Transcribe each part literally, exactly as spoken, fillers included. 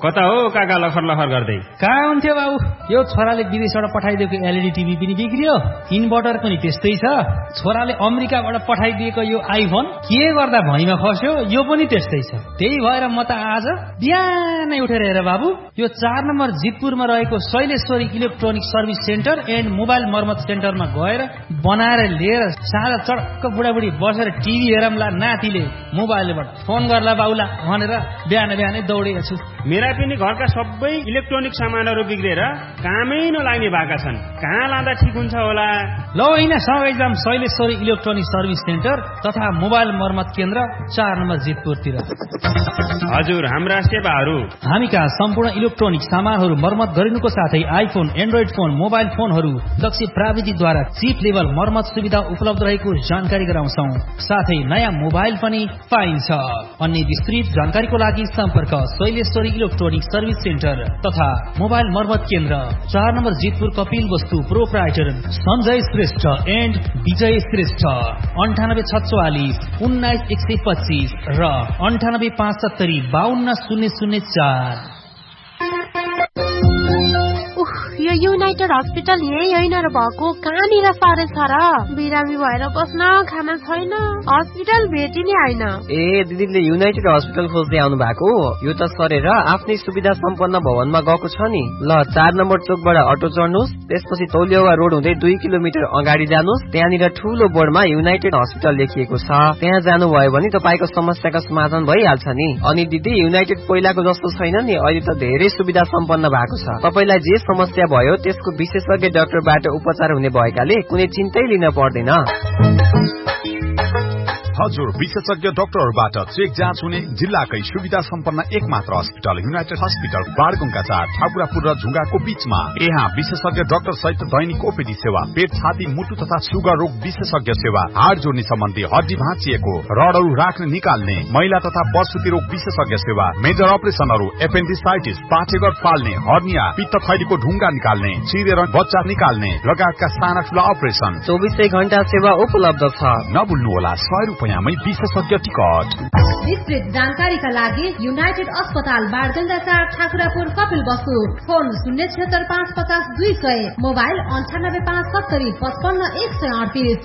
कता हो काका लखर लखर गर्दै? कहाँ हुन्थ्यो बाबु, यो छोराले विदेशबाट पठाइदिएको एलइडी टिभी पनि बिग्रियो, इन्भर्टर पनि त्यस्तै छ। छोराले अमेरिकाबाट पठाइदिएको यो आइफोन के गर्दा भैँमा खस्यो, यो पनि त्यस्तै छ। त्यही भएर म त आज बिहानै उठेर हेर बाबु, यो चार नम्बर जितपुरमा रहेको Shaileshwari electronic service centre and mobile मर्मत सेन्टरमा गएर बनाएर लिएर साँझ चडक्क बुढाबुढी बसेर टिभी हेरौँला, नातिले मोबाइलबाट फोन गर्ला बाउला भनेर बिहान बिहानै दौडेको छु। मेरा पनि घरका सबै इलेक्ट्रोनिक सामानहरू बिग्रेर कामै नलाग्ने भएका छन्। कहाँ लाँदा ठिक हुन्छ होला? ल होइन, सँगै जाम शैलेश्वरी इलेक्ट्रोनिक सर्भिस सेन्टर तथा मोबाइल मर्मत केन्द्र चार नम्बर जितपुरतिर। हजुर, हाम्रा सेवाहरू हामी कहाँ सम्पूर्ण इलेक्ट्रोनिक सामानहरू मर्मत गरिनुको साथै आइफोन, एन्ड्रोइड फोन, मोबाइल फोनहरू दक्ष प्राविधिकद्वारा चिप लेभल मर्मत सुविधा उपलब्ध रहेको जानकारी गराउँछौ। साथै नयाँ मोबाइल पनि पाइन्छ। अन्य विस्तृत जानकारीको लागि सम्पर्क शैलेश्वरी इलेक्ट्रोनिक सर्भिस सेन्टर तथा मोबाइल मर्मत केन्द्र चार नम्बर जितपुर कपिल वस्तु प्रोप्राइटर सञ्जय श्रेष्ठ एन्ड विजय श्रेष्ठ अन्ठानब्बे छत्वालिस उन्नाइस एक सय पच्चिस र अन्ठानब्बे पाँच सत्तरी बाहन्न शून्य शून्य चार। यो युनाइटेड हस्पिटल यही होइन र भएको, कहाँनिर सरे छ र? बिरामी भएर बस्न खाना छैन, हस्पिटल भेटिने होइन। ए दिदीले युनाइटेड हस्पिटल खोज्दै आउनु भएको? यो त सरेर आफ्नै सुविधा सम्पन्न भवनमा गएको छ नि। ल चार नम्बर चोकबाट अटो चढ्नुहोस्, त्यसपछि तौलियावा रोड हुँदै दुई किलोमिटर अगाडि जानुहोस्, त्यहाँनिर ठूलो बोर्डमा युनाइटेड हस्पिटल लेखिएको छ। त्यहाँ जानुभयो भने तपाईँको समस्याको समाधान भइहाल्छ नि। अनि दिदी युनाइटेड पहिलाको जस्तो छैन नि, अहिले त धेरै सुविधा सम्पन्न भएको छ। तपाईँलाई जे समस्या भयो त्यसको विशेषज्ञ डाक्टरबाट उपचार हुने भएकाले कुनै चिन्तै लिन पर्दैन। हजुर, विशेषज्ञ डाक्टरहरूबाट चेक जाँच हुने जिल्लाकै सुविधा सम्पन्न एकमात्र अस्पताल युनाइटेड हस्पिटल बारगुङका चार ठाकुरापुर र झुङ्गाको बीचमा। यहाँ विशेषज्ञ डाक्टर सहित दैनिक ओपीडी सेवा, पेट, छाती, मुटु तथा सुगर रोग विशेषज्ञ सेवा, हाड जोड्ने सम्बन्धी हड्डी भाँचिएको, रडहरू राख्ने निकाल्ने, महिला तथा प्रसुति रोग विशेषज्ञ सेवा, मेजर अपरेसनहरू, एपेन्डिसाइटिस, पाठेघर फाल्ने, हर्निया, पित्त थैलीको ढुङ्गा निकाल्ने, छिरेर बच्चा निकाल्ने लगायतका साना ठुला अपरेसन चौबिसै घण्टा सेवा उपलब्ध छ। नभुल्नुहोला, सय रुपियाँमै विशेषज्ञ टिकट। विस्तृत जानकारीका लागि युनाइटेड अस्पताल बारगंगा चार ठाकुरापुर कपिल वस्तु, फोन शून्य छिहत्तर पाँच पचास दुई सय, मोबाइल अन्ठानब्बे पाँच सत्तरी पचपन्न एक सय अडतिस।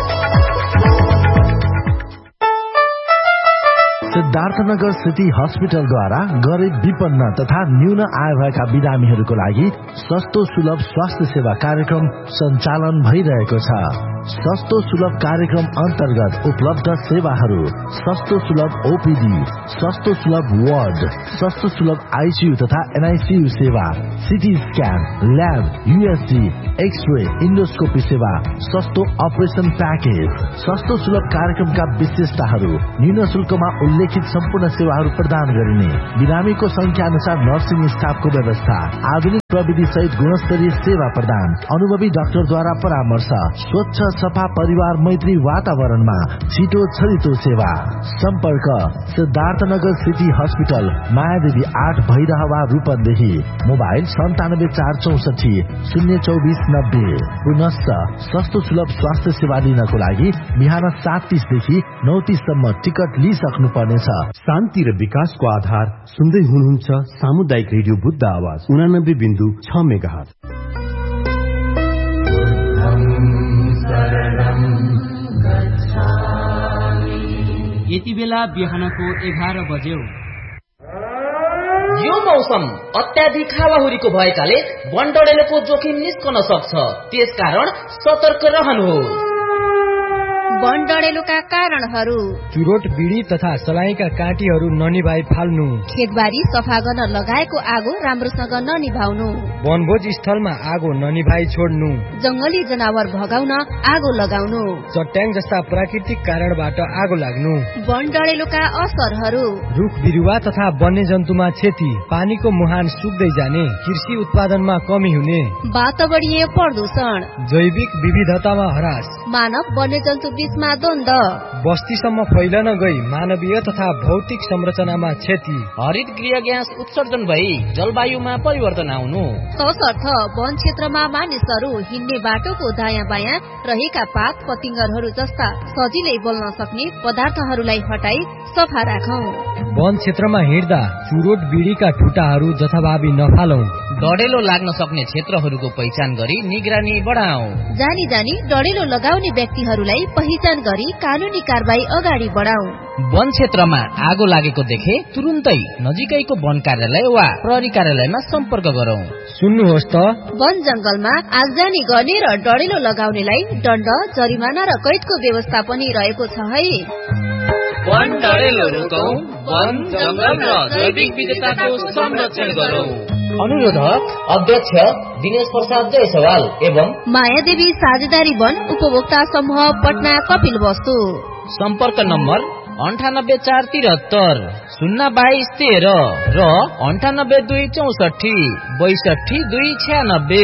सिद्धार्थनगर सिटी हस्पिटलद्वारा गरिब, विपन्न तथा न्यून आय भएका बिरामीहरूको लागि सस्तो सुलभ स्वास्थ्य सेवा कार्यक्रम सञ्चालन भइरहेको छ। सस्तो सुलभ कार्यक्रम अन्तर्गत उपलब्ध सेवाहरू: सस्तो सुलभ ओपीडी, सस्तो सुलभ वार्ड, सस्तो सुलभ आइसियू तथा एनआइसियू सेवा, CT scan, lab, USG, x-ray, endoscopy सेवा, सस्तो अपरेसन प्याकेज। सस्तो सुलभ कार्यक्रमका विशेषताहरू: न्यून शुल्कमा उल्लेखित सम्पूर्ण सेवाहरू प्रदान गरिने, बिरामीको संख्या अनुसार नर्सिङ स्टाफको व्यवस्था, आधुनिक प्रविधि सहित गुणस्तरीय सेवा प्रदान, अनुभवी डाक्टरद्वारा परामर्श, स्वच्छ सफा परिवार मैत्री वातावरणमा छिटो छरितो सेवा। सम्पर्क सिद्धार्थनगर सिटी हस्पिटल, मायादेवी आठ भैरहवा रूपन्देही। मोबाइल सन्तानब्बे चार चौसठी शून्य चौबिस नब्बे। पुनश्च सस्तो सुलभ स्वास्थ्य सेवा लिनको लागि बिहान सात तीसदेखि नौ तीससम्म टिकट लिइसक्नु पर्नेछ। शान्ति र विकासको आधार सुन्दै हुनुहुन्छ सामुदायिक रेडियो बुद्ध आवाज उनानब्बे बिन्दु छ मेगाहर्ज। यति बेला बिहानको एघार बज्यो। यो मौसम अत्याधिक हावाहुरीको भएकाले वनडडेलोको जोखिम निस्कन सक्छ, त्यसकारण सतर्क रहनुहोस्। वनडडेलोका कारणहरू: चुरोट, बिडी तथा सलाईका काँटीहरू ननिभाइ फाल्नु, खेतबारी सफा गर्न लगाएको आगो राम्रोसँग ननिभाउनु, वनभोज स्थलमा आगो ननिभाइ छोड्नु, जंगली जनावर भगाउन आगो लगाउनु, चट्याङ जस्ता प्राकृतिक कारणबाट आगो लाग्नु। वनडडेलोका असरहरू: रुख बिरुवा तथा वन्यजन्तुमा क्षति, पानीको मुहान सुक्दै जाने, कृषि उत्पादनमा कमी हुने, वातावरणीय प्रदूषण, जैविक विविधतामा ह्रास, मानव वन्यजन्तु बीच आपसमा द्वन्द, बस्तीसम्म फैलन गई मानवीय तथा भौतिक संरचनामा क्षति, हरित गृह ग्यास उत्सर्जन भई जलवायुमा परिवर्तन आउनु, तसर्थ वन क्षेत्रमा मानिसहरू हिँड्ने बाटोको दायाँ बायाँ रहेका पात पतिङ्गरहरू जस्ता सजिलै बोल्न सक्ने पदार्थहरूलाई हटाई सफा राखौं। वन क्षेत्रमा हिँड्दा चुरोट बिडीका ठुटाहरू जथाभावी नफालौं। डढेलो लाग्न सक्ने क्षेत्रहरूको पहिचान गरी निगरानी बढाऊ। जानी जानी डढेलो लगाउने व्यक्तिहरूलाई पहिचान गरी कानूनी कारबाही अगाडि बढाऊ। वन क्षेत्रमा आगो लागेको देखे तुरुन्तै नजिकैको वन कार्यालय वा प्रहरी कार्यालयमा सम्पर्क गरौं। सुन्नुहोस् त, वन जंगलमा आगजानी गर्ने र डढेलो लगाउनेलाई दण्ड, जरिमाना र कैदको व्यवस्था पनि रहेको छ है। वन डढेलो रोकौं, वन जंगल र जैविक विविधताको संरक्षण गरौं। अनुरोधक अध्यक्ष दिनेश प्रसाद जयसवाल एवं मायादेवी साझेदारी वन उपभोक्ता समूह पटना कपिल वस्तु। सम्पर्क नम्बर अन्ठानब्बे चार तिहत्तर शून्य बाइस तेह्र र अन्ठानब्बे दुई चौसठी बैसठी दुई छ्यानब्बे।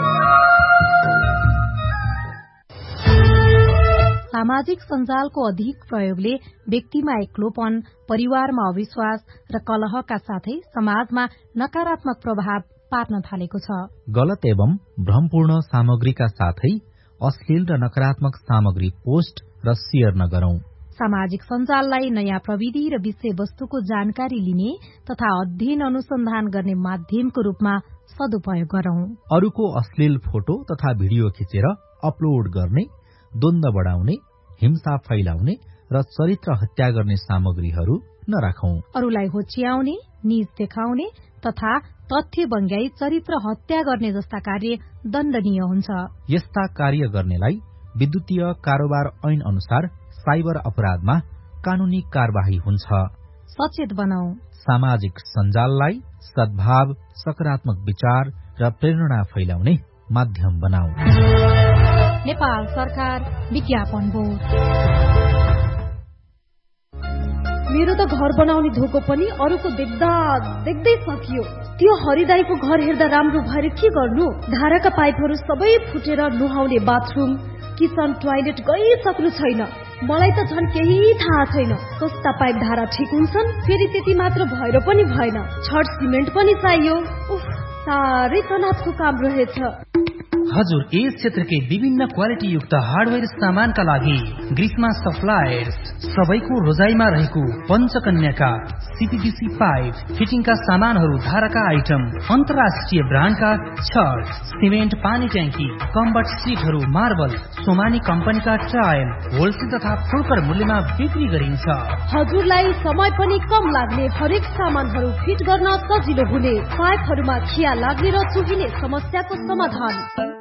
सामाजिक सञ्जालको अधिक प्रयोगले व्यक्तिमा एक्लोपन, परिवारमा अविश्वास र कलहका साथै समाजमा नकारात्मक प्रभाव पार्न थालेको छ। गलत एवं भ्रमपूर्ण सामग्रीका साथै अश्लील र नकारात्मक सामग्री पोस्ट र शेयर नगरौं। सामाजिक सञ्जाललाई नयाँ प्रविधि र विषयवस्तुको जानकारी लिने तथा अध्ययन अनुसन्धान गर्ने माध्यमको रूपमा सदुपयोग गरौं। अरूको अश्लील फोटो तथा भिडियो खिचेर अपलोड गर्ने, द्वन्द बढाउने, हिंसा फैलाउने र चरित्र हत्या गर्ने सामग्रीहरू नराखौं। अरूलाई होच्याउने, नीच देखाउने तथा तथ्य बङ्ग्याई चरित्र हत्या गर्ने जस्ता कार्य दण्डनीय हुन्छ। यस्ता कार्य गर्नेलाई विद्युतीय कारोबार ऐन अनुसार साइबर अपराधमा कानूनी कारबाही हुन्छ। सचेत बनाऊ। सामाजिक सञ्जाललाई सद्भाव, सकारात्मक विचार र प्रेरणा फैलाउने माध्यम बनाऊ। नेपाल सरकार विज्ञापन बोर्ड। मेरो त घर बनाउने धोको पनि अरूको देख्दा देख्दै सकियो। त्यो हरिदाईको घर हेर्दा राम्रो भएर के गर्नु? धाराका पाइपहरू सबै फुटेर नुहाउने बाथरूम, किचन, टोयलेट गइसक्नु छैन। मलाई त झन् केही थाहा छैन। कस्ता पाइप धारा ठिक हुन्छन्, फेरि त्यति मात्र भएर पनि भएन, छड सिमेन्ट पनि चाहियो। उफ, साह्रै तनावको काम रहेछ। हजुर, यस क्षेत्रकै विभिन्न क्वालिटी युक्त हार्डवेयर सामानका लागि ग्रिसमा सप्लायर्स सबैको रोजाइमा रहेको पञ्चकन्याका सीपीवीसी पाइप, फिटिङका सामानहरू, धाराका आइटम, अन्तर्राष्ट्रिय ब्रान्डका छड, सिमेन्ट, पानी ट्याङ्की, कम्बट सिटहरू, मार्बल, सोमानी कम्पनीका टाइल होलसेल तथा फुलकर मूल्यमा बिक्री गरिन्छ। हजुरलाई समय पनि कम लाग्ने, हरेक सामानहरू फिट गर्न सजिलो हुने, पाइपहरूमा खिया लाग्ने र चुहिने समस्याको समाधान।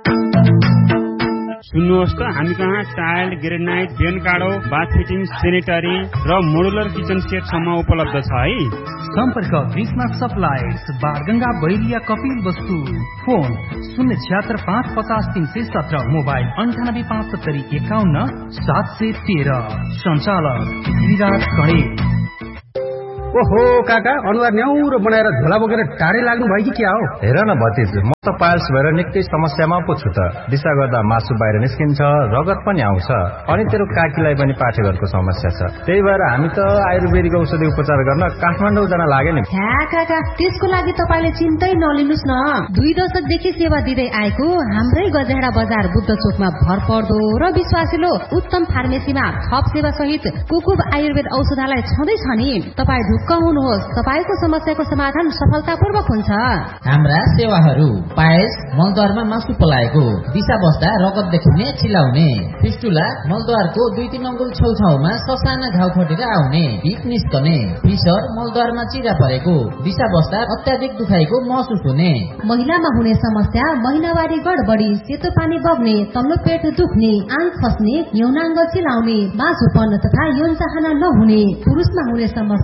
सुन्नुहोस् त, हामी कहाँ टाइल, ग्रेनाइट, बेन काडो, बाथ फिटिङ, सेनेटरी र मोडुलर किचन सेट सम्म उपलब्ध छ है। सम्पर्क ग्रिसमा सप्लायर्स, बारगंगा, बैरिया, कपिल वस्तु। फोन शून्य छिहत्तर पाँच पचास तीन सय सत्र, मोबाइल अन्ठानब्बे पाँच सत्तरी एकाउन्न सात सय तेह्र। सञ्चालक विराट गणेश। ओहो काका, अनुहार न्याउरो बनाएर झोला बोकेर टाढै लाग्नु भयो कि क्या हो? हेर न भतिज, म त पायल्स भएर निकै समस्यामा पो छु त। दिशा गर्दा मासु बाहिर निस्किन्छ, रगत पनि आउँछ, अनि तेरो काकीलाई पनि पाठेघरको समस्या छ। त्यही भएर हामी त आयुर्वेदिक औषधि उपचार गर्न काठमाडौँ जान लाग्यो नि। ह्या काका, त्यसको लागि तपाईले चिन्तै नलिनुस् न। दुई दशकदेखि सेवा दिँदै आएको हाम्रै गजेडा बजार बुद्ध चोकमा भर पर्दो र विश्वासिलो उत्तम फार्मेसीमा थप सेवा सहित कुकुब आयुर्वेद औषधालय छँदैछ नि। तपाईँ ढुक्क हुनुहोस्, तपाईँको समस्याको समाधान सफलतापूर्वक हुन्छ। हाम्रा सेवाहरू पायस, मलद्वारमा मासु पलाएको, दिशा बस्दा रगत देखिने, चिलाउने, फिस्टुला, मलद्वारको दुई तीन अङ्गुल छेउछाउमा ससाना घाउ फटेर आउने, पिक निस्कने, फिसर, मलद्वारमा चिरा परेको, दिशा बस्दा अत्याधिक दुखाइको महसुस हुने, महिलामा हुने समस्या, महिनावारी गडबडी, सेतो पानी बग्ने, तल्लो पेट दुख्ने, आङ खस्ने, यौनाङ्ग चिलाउने, बाँझोपन तथा यौन चाहना नहुने, पुरुषमा हुने समस्या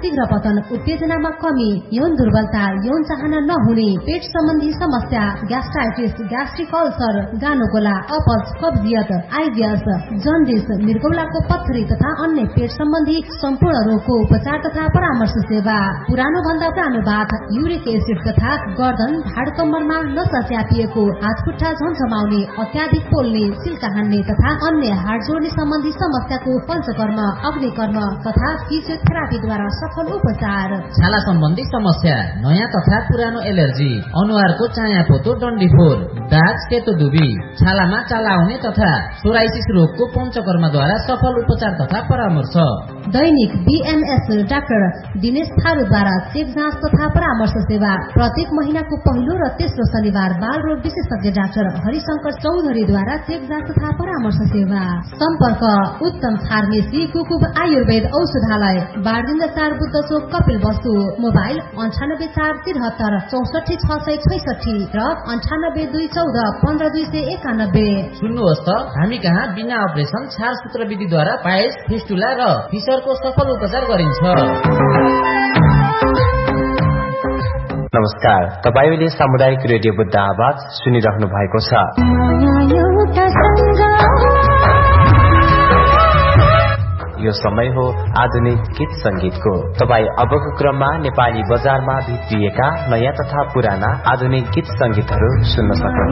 शीघ्र पतन, उत्तेजनामा कमी, यौन दुर्बलता, यौन चाहना नहुने, पेट सम्बन्धी समस्या, ग्यास्ट्राइटिस, ग्यास्ट्रिक अल्सर, गानोगोला, अपच, कब्जियत, आइबिएस, जन्डिस, मृगौलाको पत्थरी तथा अन्य पेट सम्बन्धी सम्पूर्ण रोगको उपचार तथा परामर्श सेवा। पुरानो भन्दा पुरानो बाथ, युरिक एसिड तथा गर्दन, ढाड कम्मरमा नसा च्यापिएको, हातखुट्टा झमझमाउने, अत्याधिक पोल्ने, सिल्का हान्ने तथा अन्य हाड जोड्ने सम्बन्धी समस्याको पञ्चकर्म, अग्निकर्म तथा फिजियोथेरापीद्वारा सफल उपचार। छाला सम्बन्धी समस्या, नयाँ तथा पुरानो एलर्जी, अनुहारको चाया पोतो डन्डीफोर, दाग, सेतो दुबी, छालामा चाला आउने तथा सोराइसिस रोगको पञ्चकर्मद्वारा सफल उपचार तथा परामर्श। दैनिक बीएमएस डाक्टर दिनेश थारूद्वारा चेक जाँच तथा परामर्श सेवा। प्रत्येक महिनाको पहिलो र तेस्रो शनिबार बाल रोग विशेषज्ञ डाक्टर हरिशंकर चौधरीद्वारा चेक जाँच तथा परामर्श सेवा। सम्पर्क उत्तम फार्मेसी कुकुब आयुर्वेद औषधालय, बारदिन्द चार बुद्ध चोक, कपिल वस्तु। मोबाइल अन्ठानब्बे चार तिहत्तर चौसठी छ सय छैसठी र अन्ठानब्बे दुई चौध पन्ध्र दुई सय एकानब्बे। सुन्नुहोस् त, हामी कहाँ बिना अपरेसन छार सूत्र विधिद्वारा पाइल्स, फिस्टुला र फिसरको सफल उपचार गरिन्छ। नमस्कार, तपाईले सामुदायिक रेडियो बुद्ध आवाज सुनिरहनु भएको छ। यो समय हो आधुनिक गीत संगीतको। तपाई अबको क्रममा नेपाली बजारमा भित्रिएका नयाँ तथा पुराना आधुनिक गीत संगीतहरू सुन्न सक्नुहुन्छ।